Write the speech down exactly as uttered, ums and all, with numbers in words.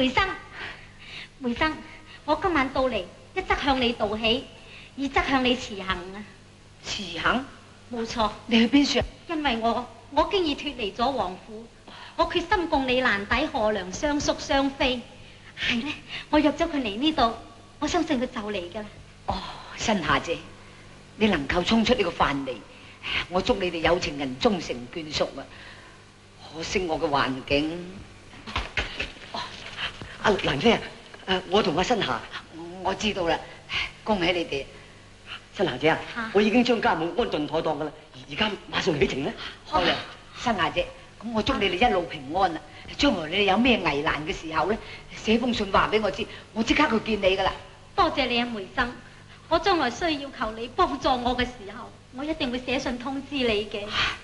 梅生，梅生，我今晚到嚟，一則向你道喜，二則向你辭行啊！ 辭行？ 冇錯。 你去邊處啊？ 因為我我經已脫離咗王府，我決心共你難抵賀良相宿相飛。係咧，我約咗佢嚟呢度，我相信佢就嚟㗎啦。 哦，新夏姐，你能夠衝出呢個藩籬，我祝你哋有情人終成眷屬啊！可惜我嘅環境。哦，阿蘭妃啊，誒，我同阿新夏，我知道啦，恭喜你哋。新夏姐啊，我已經將家務安頓妥當㗎啦，而家馬上起程啦。好啦，新夏姐，咁我祝你哋一路平安啦。將來你哋有咩危難嘅時候咧，寫封信話俾我知，我即刻去見你㗎啦。 多謝你啊，梅生。我將來需要求你幫助我嘅時候，我一定會寫信通知你嘅。